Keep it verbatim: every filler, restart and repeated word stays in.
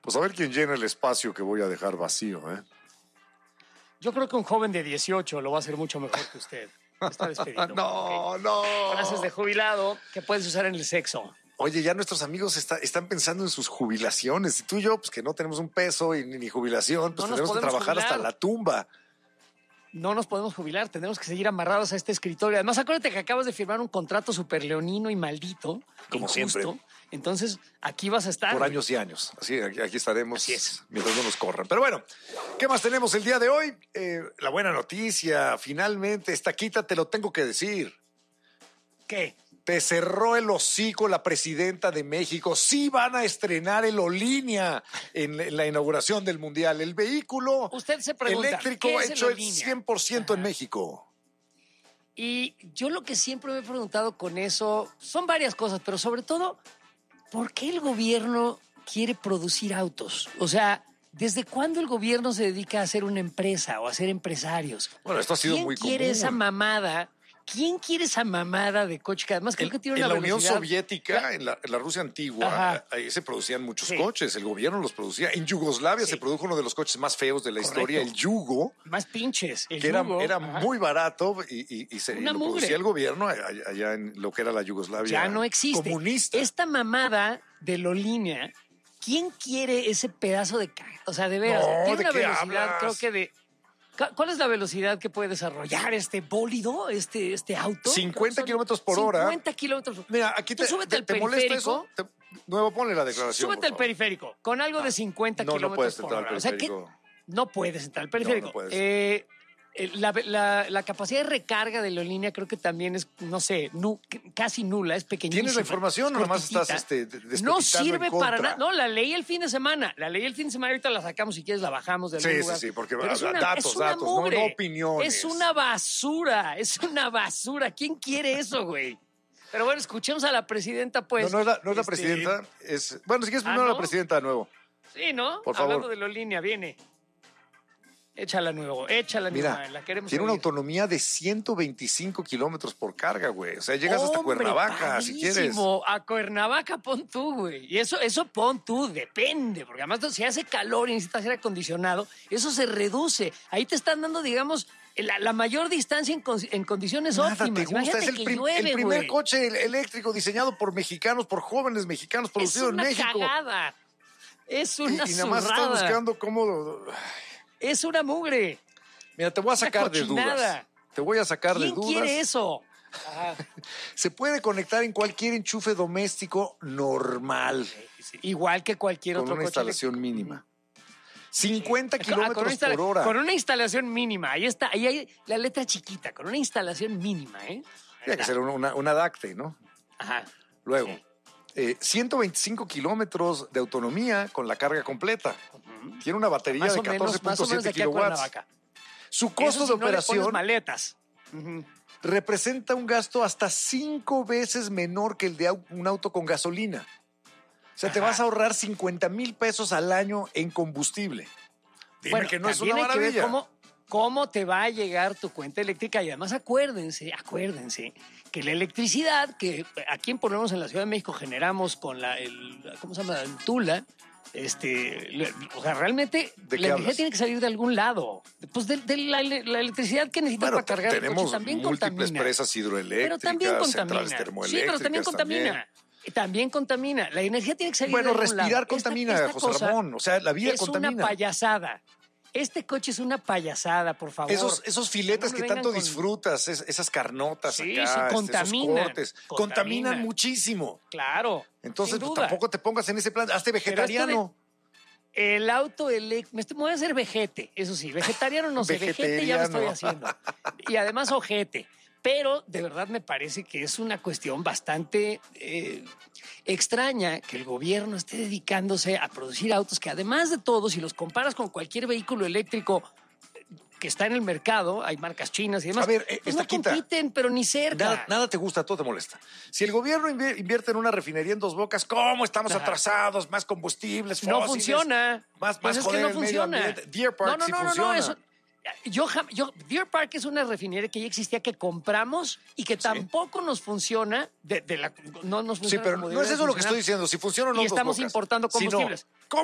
Pues a ver quién llena el espacio que voy a dejar vacío, ¿eh? Yo creo que un joven de dieciocho lo va a hacer mucho mejor que usted. Está despedido. No, Okay. no. Frases de jubilado que puedes usar en el sexo. Oye, ya nuestros amigos está, están pensando en sus jubilaciones. Y tú y yo, pues que no tenemos un peso y ni, ni jubilación, pues No nos tenemos que podemos trabajar jubilar. hasta la tumba. No nos podemos jubilar, tenemos que seguir amarrados a este escritorio. Además, acuérdate que acabas de firmar un contrato súper leonino y maldito. Como injusto. siempre. Entonces, aquí vas a estar. Por años y años. Así, aquí, aquí estaremos. Así es. Mientras no nos corran. Pero bueno, ¿qué más tenemos el día de hoy? Eh, la buena noticia, finalmente, esta quita, te lo tengo que decir. ¿Qué? Te cerró el hocico la presidenta de México. Sí van a estrenar el Olínea en, en la inauguración del Mundial. El vehículo Usted se pregunta, eléctrico ¿qué es el hecho el Olinea? cien por ciento en México. Y yo lo que siempre me he preguntado con eso son varias cosas, pero sobre todo, ¿por qué el gobierno quiere producir autos? O sea, ¿desde cuándo el gobierno se dedica a hacer una empresa o a ser empresarios? Bueno, esto ha sido ¿Quién muy común. quiere esa mamada? ¿Quién quiere esa mamada de coche? Que además creo que tiene en una la Unión velocidad- Soviética, en la, en la Rusia antigua, Ajá. ahí se producían muchos Sí. coches. El gobierno los producía. En Yugoslavia Sí. se produjo uno de los coches más feos de la Correcto. historia, el Yugo, Más pinches. El que era, yugo, era ajá. muy barato y, y- y se y Una lo mugre. producía el gobierno allá, allá en lo que era la Yugoslavia Ya no existe. comunista. Esta mamada de Lolínea, ¿quién quiere ese pedazo de caja? O sea, de veras, No, tiene ¿de una qué velocidad, hablas? creo que de... Cu- ¿Cuál es la velocidad que puede desarrollar este bólido, este, este auto? cincuenta Son kilómetros por hora. cincuenta kilómetros por hora. Mira, aquí Tú te, súbete te, al te molesta eso. periférico. Te- nuevo, ponle la declaración. Súbete por al favor. periférico con algo de cincuenta no, no kilómetros puedes por entrar al hora. O sea, que periférico. no puedes entrar al periférico. No, no puedes. Eh, eh, la, la- la capacidad de recarga de la línea creo que también es, no sé, nu- casi nula, es pequeñísima. ¿Tienes la información o es nomás cortitita. estás este, de- No despepitando sirve en contra? para nada. No, la leí el fin de semana. La leí el fin de semana. Ahorita la sacamos si quieres, la bajamos del Sí, lugar. sí, sí, porque Pero es da- una- datos, es una datos, no- mugre. no opiniones. Es una basura. Es una basura. ¿Quién quiere eso, güey? Pero bueno, escuchemos a la presidenta, pues. no, no es la, no es la Este, presidenta. Es, bueno, si quieres ¿Ah, primero no? la presidenta de nuevo. Sí, ¿no? Por favor. Hablando de la línea, viene. Échala nuevo, échala Mira, nueva, la queremos tiene una oír. autonomía de ciento veinticinco kilómetros por carga, güey. O sea, llegas hasta Hombre, Cuernavaca, si quieres. padrísimo. A Cuernavaca pon tú, güey. Y eso, eso pon tú, depende. Porque además si hace calor y necesitas aire acondicionado, eso se reduce. Ahí te están dando, digamos, la, la mayor distancia en, con- en condiciones Nada óptimas. te gusta. Imagínate Es el, que prim- llueve, el primer güey. coche eléctrico diseñado por mexicanos, por jóvenes mexicanos, Es producido en una México. cagada. Es Y, una y nada más estás zurrada. buscando cómo. Es una mugre. Mira, te voy a sacar de dudas. cochinada. Te voy a sacar de ¿Quién dudas. quiere eso? Ajá. Se puede conectar en cualquier enchufe doméstico normal, Igual que cualquier con otro una coche instalación mínima. cincuenta eléctrico. Ah, con una kilómetros instala- por hora. Con una instalación mínima. Ahí está. Ahí hay la letra chiquita. Con una instalación mínima, ¿eh? Tiene que ser una, una, una DACTE, ¿no? Ajá. Luego, Sí. eh, ciento veinticinco kilómetros de autonomía con la carga completa. Tiene una batería Más de o menos, catorce más o punto menos de siete aquí a kilowatts. Cuernavaca. Su costo Eso si de no le pones operación maletas. Ujú. representa un gasto hasta cinco veces menor que el de au- un auto con gasolina. O sea, te Ajá. vas a ahorrar cincuenta mil pesos al año en combustible. Dime Bueno, que no es también una hay que ver maravilla. cómo, cómo te va a llegar tu cuenta eléctrica. Y además acuérdense, acuérdense que la electricidad que aquí en por lo menos en la Ciudad de México generamos con la, el, ¿cómo se llama? El Tula. Este, le- o sea, realmente ¿De qué la energía hablas? tiene que salir de algún lado. Pues de, de la, la electricidad que necesitas Bueno, para cargar el coche tenemos también múltiples contamina. presas hidroeléctricas, Pero también centrales contamina. Sí, termoeléctricas. pero también contamina. también. También contamina. La energía tiene que salir Bueno, de algún respirar lado. contamina, Esta- esta José cosa Ramón. O sea, la vida es contamina. una payasada. Este coche es una payasada, por favor. Esos, esos filetes No me que vengan tanto con- disfrutas, es- esas carnotas Sí, acá, sí, este, contaminan, esos cortes, contaminan. contaminan muchísimo. Claro. Entonces, sin pues, duda. tampoco te pongas en ese plan. Hazte Pero esto vegetariano. de- El auto eléctrico. Me estoy- me voy a hacer vejete, eso sí. Vegetariano no sé, vejete ya me estoy Vegetariano. haciendo. Y además ojete. Pero de verdad me parece que es una cuestión bastante eh, extraña que el gobierno esté dedicándose a producir autos que además de todo, si los comparas con cualquier vehículo eléctrico que está en el mercado, hay marcas chinas y demás, A ver, eh, pues esta no quinta. compiten, pero ni cerca. Nada, nada te gusta, todo te molesta. Si el gobierno invi- invierte en una refinería en Dos Bocas, ¿cómo estamos Ajá. atrasados? Más combustibles fósiles. No funciona. Más, Pues más es joder que no el medio funciona. ambiente. Deer Park no, no, sí no, no, funciona. no, eso- yo, jam- yo, Deer Park es una refinería que ya existía, que compramos y que tampoco nos funciona. De, de la, no nos Sí, funciona pero como no es debería eso lo que funcionar. estoy diciendo. Si funciona o no Y Dos estamos Bocas. importando Si no, combustibles.